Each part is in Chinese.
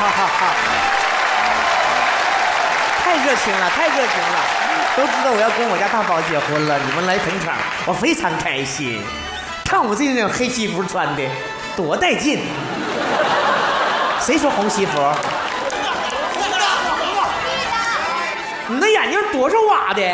太热情了，太热情了！都知道我要跟我家大宝结婚了，你们来捧场，我非常开心。看我这种黑西服穿的，多带劲！谁说红西服？你那眼睛多少瓦的？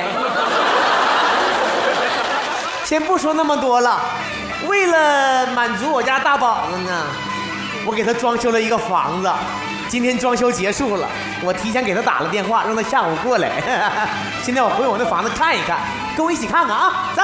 先不说那么多了，为了满足我家大宝子呢，我给他装修了一个房子。今天装修结束了，我提前给他打了电话，让他下午过来。现在我回我那房子看一看，跟我一起看看啊，走。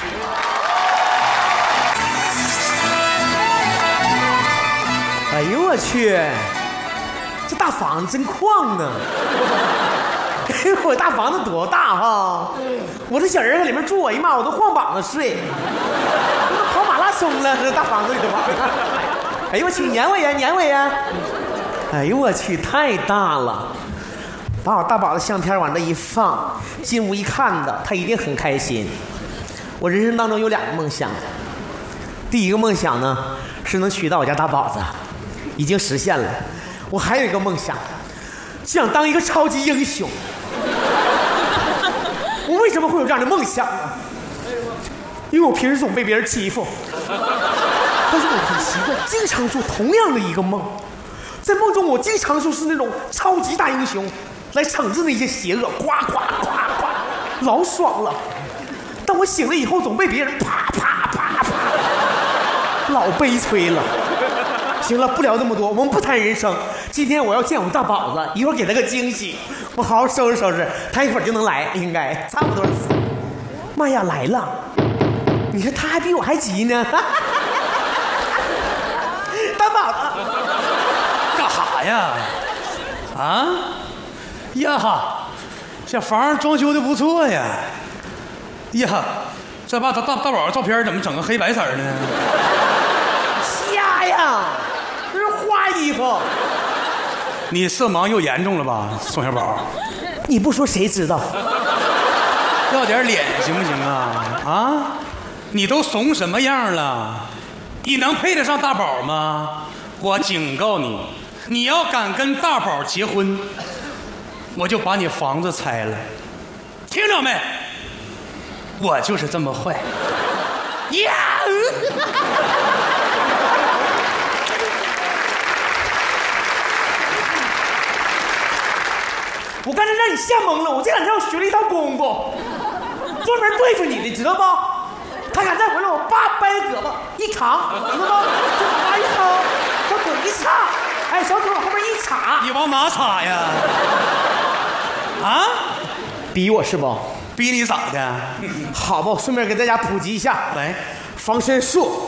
哎呦我去，这大房子真旷呢！我大房子多大哈！我这小人在里面住，我一妈我都晃膀子睡，都跑马拉松了，这大房子里头。哎呦我去，撵我呀，撵我呀！哎呦我去，太大了！把我大宝的相片往这一放，进屋一看的，他一定很开心。我人生当中有2个梦想，第一个梦想呢是能娶到我家大宝子，已经实现了。我还有一个梦想，想当一个超级英雄。我为什么会有这样的梦想呢？因为我平时总被别人欺负，但是我很奇怪，经常做同样的一个梦。在梦中，我经常就是那种超级大英雄，来惩治那些邪恶，呱呱呱呱，老爽了。但我醒了以后，总被别人啪啪啪啪，老悲催了。行了，不聊那么多，我们不谈人生。今天我要见我大宝子，一会儿给他个惊喜，我好好收拾收拾，他一会儿就能来，应该差不多。妈呀，来了！你看他还比我还急呢。大宝子。 干啥呀？啊？呀哈，这房装修的不错呀。呀，这把大宝照片怎么整个黑白色呢？ 瞎呀，这是花衣服。 你色盲又严重了吧，宋小宝？ 你不说谁知道？ 要点脸行不行啊？啊？你都怂什么样了？你能配得上大宝吗？我警告你。你要敢跟大宝结婚，我就把你房子拆了，听着没？我就是这么坏。呀！ 我刚才让你吓懵了，我这2天我学了一套功夫，专门对付你的，知道不？他敢再回来，我叭掰他胳膊一扛，知道不？这叭一扛，小腿一叉。哎，小腿往后面一插， 你往哪插呀？啊？ 逼我是不？ 逼你咋的？ 好吧，我顺便给大家普及一下， 来， 防身术。